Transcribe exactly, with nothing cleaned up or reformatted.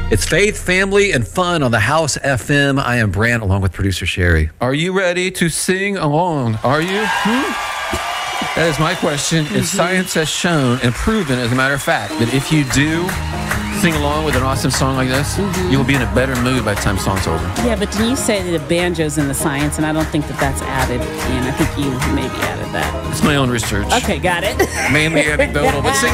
It's faith, family, and fun on the House F M. I am Brant, along with producer Sherry. Are you ready to sing along? Are you? Hmm? That is my question. Mm-hmm. If science has shown and proven, as a matter of fact, that if you do sing along with an awesome song like this, mm-hmm. you will be in a better mood by the time the song's over. Yeah, but didn't you say that the banjo's in the science, and I don't think that that's added in. I think you maybe added that. It's my own research. Okay, got it. Mainly anecdotal, but sing